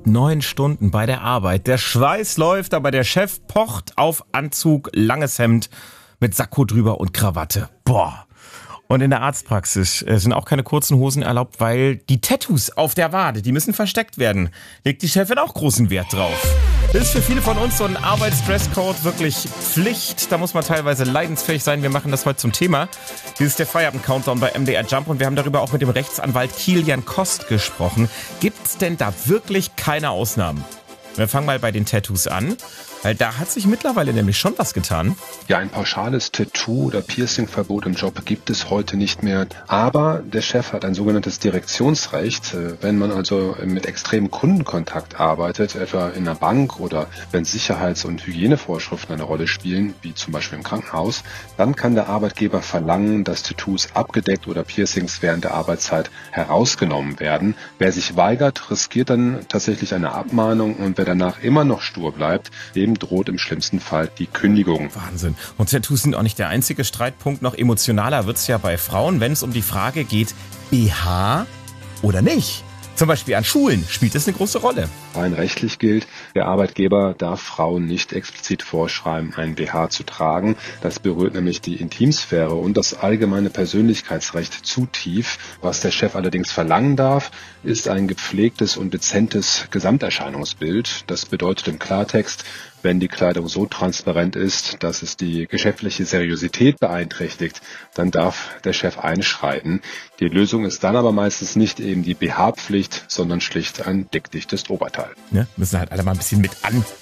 9 Stunden bei der Arbeit. Der Schweiß läuft, aber der Chef pocht auf Anzug, langes Hemd mit Sakko drüber und Krawatte. Boah. Und in der Arztpraxis sind auch keine kurzen Hosen erlaubt, weil die Tattoos auf der Wade, die müssen versteckt werden. Legt die Chefin auch großen Wert drauf. Das ist für viele von uns so ein Arbeitsdresscode wirklich Pflicht. Da muss man teilweise leidensfähig sein. Wir machen das heute zum Thema. Dies ist der Feierabend-Countdown bei MDR Jump und wir haben darüber auch mit dem Rechtsanwalt Kilian Kost gesprochen. Gibt's denn da wirklich keine Ausnahmen? Wir fangen mal bei den Tattoos an, weil da hat sich mittlerweile nämlich schon was getan. Ja, ein pauschales Tattoo- oder Piercing-Verbot im Job gibt es heute nicht mehr. Aber der Chef hat ein sogenanntes Direktionsrecht. Wenn man also mit extremem Kundenkontakt arbeitet, etwa in einer Bank oder wenn Sicherheits- und Hygienevorschriften eine Rolle spielen, wie zum Beispiel im Krankenhaus, dann kann der Arbeitgeber verlangen, dass Tattoos abgedeckt oder Piercings während der Arbeitszeit herausgenommen werden. Wer sich weigert, riskiert dann tatsächlich eine Abmahnung und wer danach immer noch stur bleibt, dem droht im schlimmsten Fall die Kündigung. Wahnsinn. Und Tattoos sind auch nicht der einzige Streitpunkt. Noch emotionaler wird's ja bei Frauen, wenn es um die Frage geht, BH oder nicht. Zum Beispiel an Schulen spielt das eine große Rolle. Rein rechtlich gilt, der Arbeitgeber darf Frauen nicht explizit vorschreiben, ein BH zu tragen. Das berührt nämlich die Intimsphäre und das allgemeine Persönlichkeitsrecht zu tief. Was der Chef allerdings verlangen darf, ist ein gepflegtes und dezentes Gesamterscheinungsbild. Das bedeutet im Klartext, wenn die Kleidung so transparent ist, dass es die geschäftliche Seriosität beeinträchtigt, dann darf der Chef einschreiten. Die Lösung ist dann aber meistens nicht eben die BH-Pflicht, sondern schlicht ein dickdichtes Oberteil. Ja, müssen halt alle mal ein bisschen mit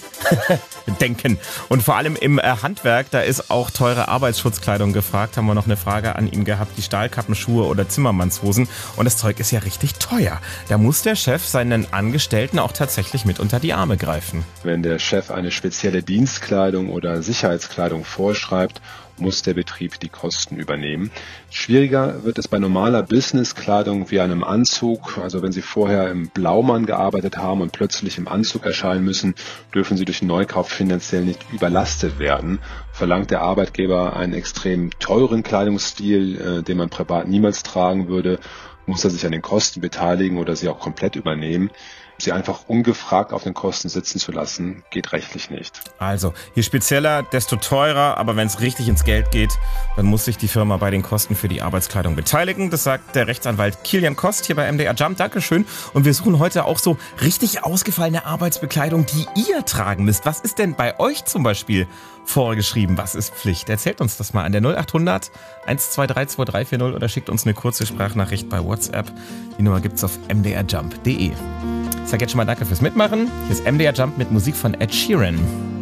andenken. Und vor allem im Handwerk, da ist auch teure Arbeitsschutzkleidung gefragt. Haben wir noch eine Frage an ihn gehabt, die Stahlkappenschuhe oder Zimmermannshosen. Und das Zeug ist ja richtig teuer. Da muss der Chef seinen Angestellten auch tatsächlich mit unter die Arme greifen. Wenn der Chef eine spezielle Dienstkleidung oder Sicherheitskleidung vorschreibt, muss der Betrieb die Kosten übernehmen. Schwieriger wird es bei normaler Businesskleidung wie einem Anzug. Also wenn Sie vorher im Blaumann gearbeitet haben und plötzlich im Anzug erscheinen müssen, dürfen Sie durch den Neukauf finanziell nicht überlastet werden. Verlangt der Arbeitgeber einen extrem teuren Kleidungsstil, den man privat niemals tragen würde, muss er sich an den Kosten beteiligen oder sie auch komplett übernehmen. Sie einfach ungefragt auf den Kosten sitzen zu lassen, geht rechtlich nicht. Also, je spezieller, desto teurer, aber wenn es richtig ins Geld geht, dann muss sich die Firma bei den Kosten für die Arbeitskleidung beteiligen. Das sagt der Rechtsanwalt Kilian Kost hier bei MDR Jump. Dankeschön. Und wir suchen heute auch so richtig ausgefallene Arbeitsbekleidung, die ihr tragen müsst. Was ist denn bei euch zum Beispiel vorgeschrieben? Was ist Pflicht? Erzählt uns das mal an der 0800 123 2340 oder schickt uns eine kurze Sprachnachricht bei WhatsApp. Die Nummer gibt's auf mdrjump.de. Ich sage jetzt schon mal danke fürs Mitmachen. Hier ist MDR Jump mit Musik von Ed Sheeran.